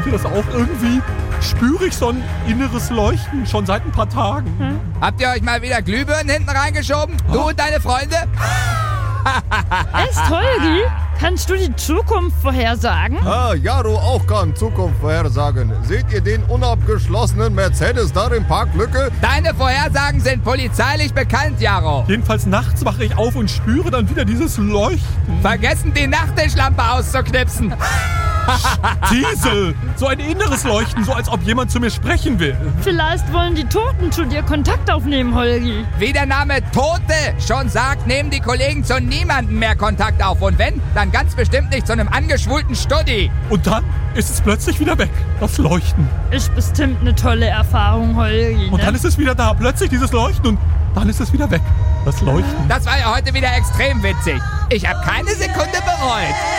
Holgi das auch? Irgendwie spüre ich so ein inneres Leuchten schon seit ein paar Tagen. Habt ihr euch mal wieder Glühbirnen hinten reingeschoben? Du und deine Freunde? Echt, Holgi? Kannst du die Zukunft vorhersagen? Jaro auch kann Zukunft vorhersagen. Seht ihr den unabgeschlossenen Mercedes da im Parklücke? Deine Vorhersagen sind polizeilich bekannt, Jaro. Jedenfalls nachts wache ich auf und spüre dann wieder dieses Leuchten. Vergessen, die Nachttischlampe auszuknipsen. Diesel! So ein inneres Leuchten, so als ob jemand zu mir sprechen will. Vielleicht wollen die Toten zu dir Kontakt aufnehmen, Holgi. Wie der Name Tote schon sagt, nehmen die Kollegen zu niemandem mehr Kontakt auf. Und wenn, dann ganz bestimmt nicht zu einem angeschwulten Studi. Und dann ist es plötzlich wieder weg, das Leuchten. Ist bestimmt eine tolle Erfahrung, Holgi. Ne? Und dann ist es wieder da, plötzlich dieses Leuchten und dann ist es wieder weg, das Leuchten. Das war ja heute wieder extrem witzig. Ich habe keine Sekunde bereut.